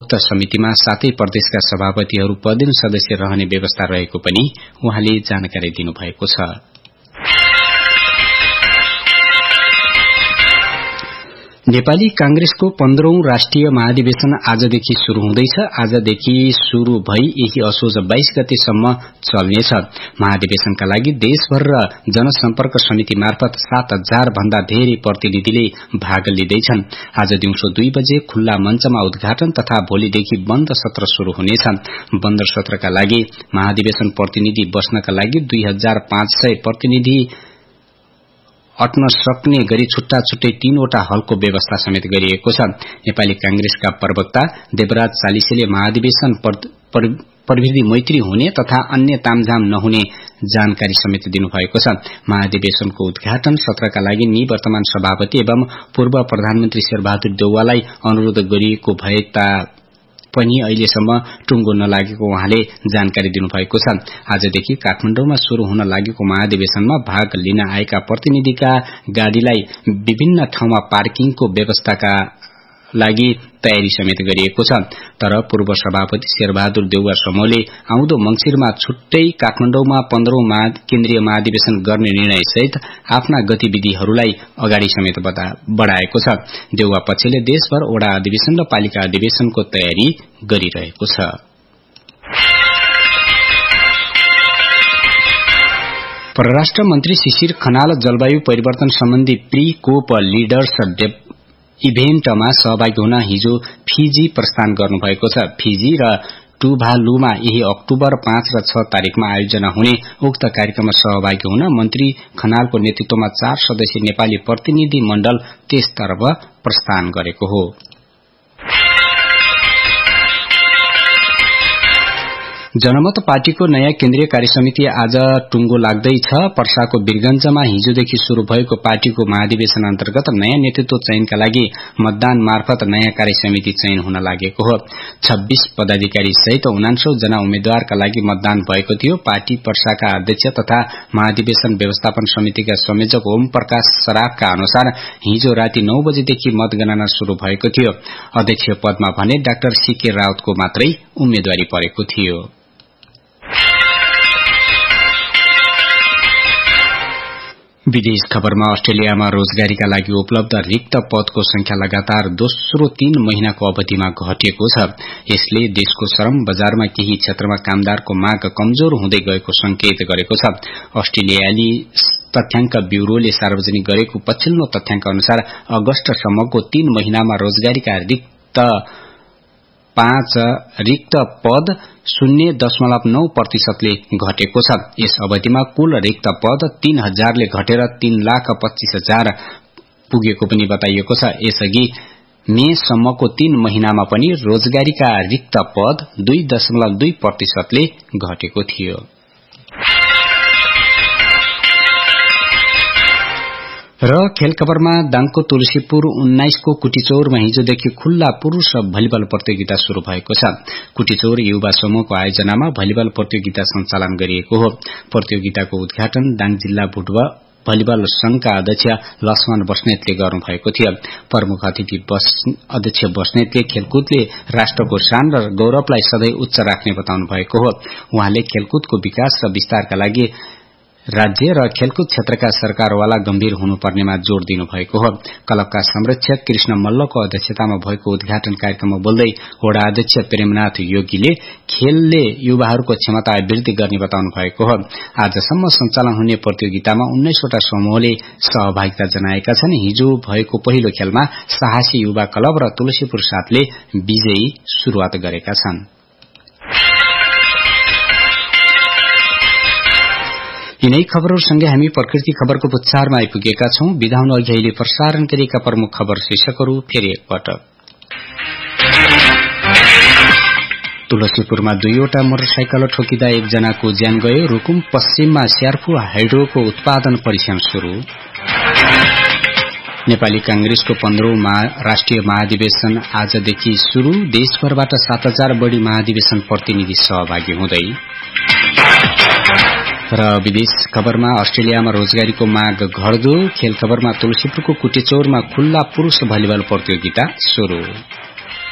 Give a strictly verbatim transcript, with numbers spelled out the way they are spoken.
उक्त समितिमा सातै प्रदेशका सभापतिहरू पदेन सदस्य रहने व्यवस्था रहेको पनि उहाँले जानकारी दिनुभएको छ। नेपाली कांग्रेसको पन्ध्रौं राष्ट्रिय महाधिवेशन आजदेखि शुरू हुँदैछ। आजदेखि शुरू भई यही असोज बाइस गतेसम्म चल्नेछ। महाधिवेशनका लागि देशभर र जनसम्पर्क समिति मार्फत सात हजार भन्दा धेरै प्रतिनिधिले भाग लिँदैछन्। आज दिउँसो दुई बजे खुल्ला मञ्चमा उद्घाटन तथा भोलिदेखि बन्द सत्र शुरू हुनेछ। बन्द सत्रका लागि महाधिवेशन प्रतिनिधि बस्नका लागि दुई हजार पाँच सय प्रतिनिधि अट्न सक्ने गरी छुट्टा छुट्टै तीनवटा हलको व्यवस्था समेत गरिएको छ। नेपाली कांग्रेसका प्रवक्ता देवराज चालिसेले महाधिवेशन प्रविधि मैत्री हुने तथा अन्य तामझाम नहुने जानकारी समेत दिनुभएको छ। महाधिवेशनको उद्घाटन सत्रका लागि निवर्तमान सभापति एवं पूर्व प्रधानमन्त्री शेरबहादुर देउवालाई अनुरोध गरिएको भए ता पनि अहिलेसम्म टुङ्गो नलागेको उहाँले जानकारी दिनुभएको छ। आजदेखि काठमाडौँमा शुरू हुन लागेको महाधिवेशनमा भाग लिन आएका प्रतिनिधिका गाड़ीलाई विभिन्न ठाउँमा पार्किङको व्यवस्थाका लागि तयारी समेत गरिएको छ। तर पूर्व सभापति शेरबहादुर देउवा समूहले आउँदो मंगिरमा छुट्टै काठमाडौँमा पन्ध्रौं केन्द्रीय महाधिवेशन गर्ने निर्णय सहित आफ्ना गतिविधिहरूलाई अगाडि समेत बढ़ाएको छ। देउवा पक्षले देशभर वडा अधिवेशन र पालिका अधिवेशनको तयारी गरिरहेको छ। परराष्ट्र मन्त्री शिशिर खनाल जलवायु परिवर्तन सम्बन्धी प्री कोप लिडर्स इभेन्टमा सहभागी हुन हिजो फिजी प्रस्थान गर्नुभएको छ। फिजी र टुभालुमा यही अक्टोबर पाँच र छ तारिकमा आयोजना हुने उक्त कार्यक्रममा सहभागी हुन मन्त्री खनालको नेतृत्वमा चार सदस्यीय नेपाली प्रतिनिधि मण्डल त्यसतर्फ प्रस्थान गरेको हो। जनमत पार्टीको नयाँ केन्द्रीय कार्यसमिति आज टुङ्गो लाग्दैछ। पर्साको वीरगंजमा हिजोदेखि शुरू भएको पार्टीको महाधिवेशन अन्तर्गत नयाँ नेतृत्व चयनका लागि मतदान मार्फत नयाँ कार्यसमिति चयन हुन लागेको हो। छब्बीस पदाधिकारी सहित उनान्सौ जना उम्मेद्वारका लागि मतदान भएको थियो। पार्टी पर्साका अध्यक्ष तथा महाधिवेशन व्यवस्थापन समितिका संयोजक ओम प्रकाश सराफका अनुसार हिजो राति नौ बजेदेखि मतगणना शुरू भएको थियो। अध्यक्ष पदमा भने डाक्टर सीके राउतको मात्रै उम्मेद्वारी परेको थियो। विदेश खबरमा अस्ट्रेलियामा रोजगारीका लागि उपलब्ध रिक्त पदको संख्या लगातार दोस्रो तीन महिनाको अवधिमा घटेको छ। यसले देशको श्रम बजारमा केही क्षेत्रमा कामदारको माग कमजोर हुँदै गएको संकेत गरेको छ। अस्ट्रेलियाली तथ्याङ्क ब्यूरोले सार्वजनिक गरेको पछिल्लो तथ्याङ्क अनुसार अगस्तसम्मको तीन महिनामा रोजगारीका रिक्त पाँच रिक्त पद शून्य दशमलव नौ प्रतिशतले घटेको छ। यस अवधिमा कुल रिक्त पद तीन हजारले घटेर तीन लाख पच्चीस हजार पुगेको पनि बताइएको छ। यसअघि मे सम्मको तीन महिनामा पनि रोजगारीका रिक्त पद दुई दशमलव दुई प्रतिशतले घटेको थियो। र खेल खबरमा दाङको तुलसीपुर उन्नाइसको कुटीचौरमा हिजोदेखि खुल्ला पुरूष भलिबल प्रतियोगिता शुरू भएको छ। कुटीचौर युवा समूहको आयोजनामा भलिबल प्रतियोगिता सञ्चालन गरिएको हो। प्रतियोगिताको उद्घाटन दाङ जिल्ला फुटबल भलिबल संघका अध्यक्ष लक्ष्मण बस्नेतले गर्नुभएको थियो। प्रमुख अतिथि अध्यक्ष बस्नेतले खेलकुदले राष्ट्रको शान र गौरवलाई सधैँ उच्च राख्ने बताउनु भएको हो। उहाँले खेलकुदको विकास र विस्तारका लागि राज्य र खेलकुद क्षेत्रका सरकारवाला गम्भीर हुनुपर्नेमा जोड़ दिनुभएको हो। क्लबका संरक्षक कृष्ण मल्लको अध्यक्षतामा भएको उद्घाटन कार्यक्रममा बोल्दै वडा अध्यक्ष प्रेमनाथ योगीले खेलले युवाहरूको क्षमता वृद्धि गर्ने बताउनु भएको हो। आजसम्म सञ्चालन हुने प्रतियोगितामा उन्नाइसवटा समूहले सहभागिता जनाएका छन्। हिजो भएको पहिलो खेलमा साहसी युवा क्लब र तुलसीपुर सातले विजयी शुरूआत गरेका छन्। यिनै खबरहरूसँगै हामी प्रकृति खबरको पुच्छारमा आइपुगेका छौं। विधाउन अघि अहिले प्रसारण गरिएका प्रमुख खबर शीर्षकहरू फेरि एकपटक। तुलसीपुरमा दुईवटा मोटरसाइकल ठोकिँदा एकजनाको ज्यान गयो। रुकुम पश्चिममा स्यार्फू हाइड्रोको उत्पादन परीक्षण शुरू। नेपाली कांग्रेसको पन्ध्रौं राष्ट्रिय महाधिवेशन आजदेखि शुरू। देशभरबाट सात हजार बढ़ी महाधिवेशन प्रतिनिधि सहभागी हुँदै। र विदेश खबरमा अस्ट्रेलियामा रोजगारीको माग घट्दो। खेल खबरमा तुलसीपुरको कुटीचौरमा खुल्ला पुरूष भलिबल प्रतियोगिता शुरू।